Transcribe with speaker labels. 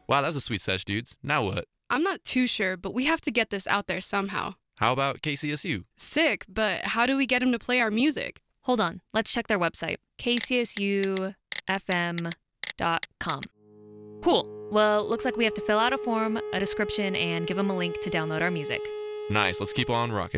Speaker 1: Wow, that was a sweet sesh, dudes. Now what?
Speaker 2: I'm not too sure, but we have to get this out there somehow.
Speaker 1: How about KCSU?
Speaker 2: Sick, but how do we get him to play our music?
Speaker 3: Hold on, let's check their website, kcsufm.com. Cool. Well, looks like we have to fill out a form, a description, and give them a link to download our music.
Speaker 1: Nice, let's keep on rocking.